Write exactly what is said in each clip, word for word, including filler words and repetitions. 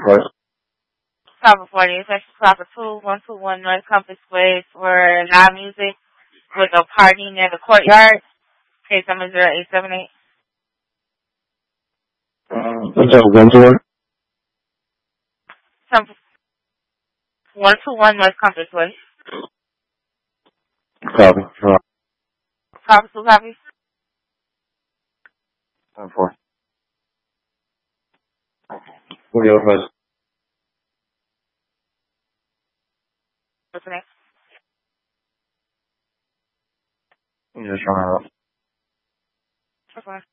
Right. Proper forty, section proper two, one two one North Compass Way for live music with a party near the courtyard. Case number zero eight seven eight. Uh, what's that, one to one? one two one North Compass Way. Copy. Uh, Proper two copies. ten four. What do you have? What's the name? I'm just trying to. Okay.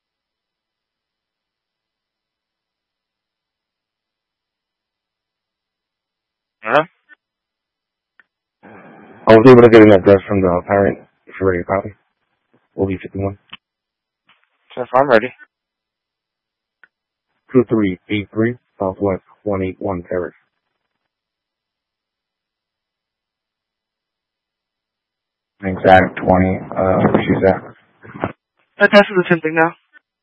Huh? I was able to get an address from the parent. If you're ready to copy. We'll be fifty-one. Chef, I'm ready. two three eight three Southwest one eight one Terrace. Exact twenty, uh, she's at. That test is attempting now.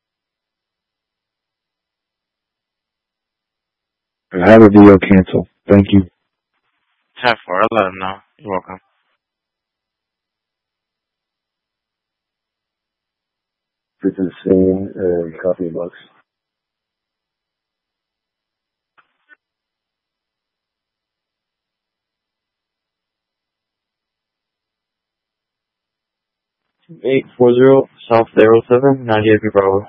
I have a video cancel. Thank you. ten four, I'll let him know. You're welcome. This is the same, uh, copy box. eight four zero South zero seven ninety-eight Bravo.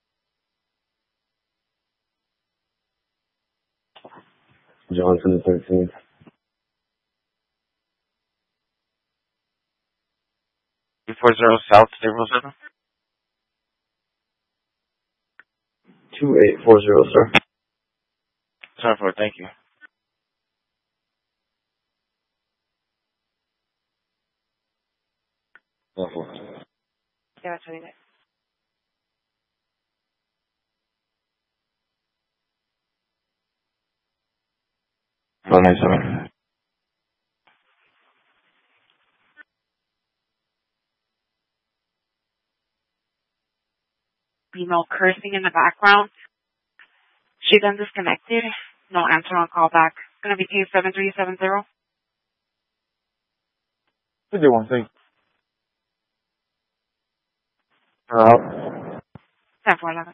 Johnson the thirteenth. eight four zero South zero seven. two eight four zero, sir. ten four, thank you. ten four. Yeah, that's what it is. one nine seven. You know, cursing in the background. She then disconnected. No answer on call back. It's going to be case seven three seven zero. fifty-one, thank you. Out. ten four eleven.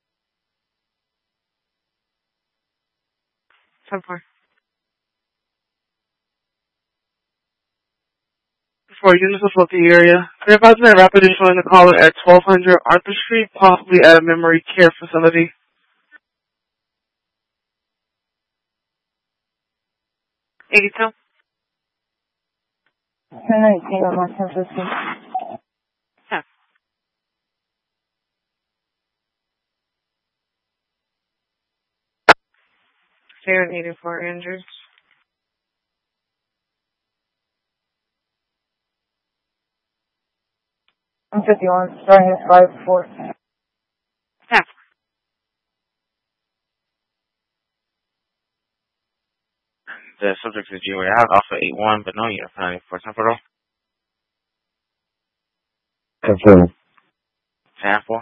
ten four. For units of the area, they're about to rapidly showing the caller at twelve hundred Arthur Street, possibly at a memory care facility. eighty-two. ten nineteen on my ten fifteen. ten. seven eighty-four injured. I'm fifty-one, starting at five four. ten. The subject is G W I, Alpha eight one, but no unit penalty for temporal. Confirm. ten four.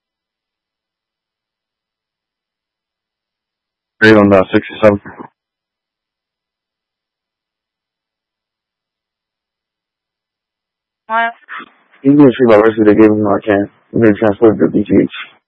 Grade on the sixty-seven. What? He's going to treat my rest of the game in Narcan. I'm going to transfer to B G H.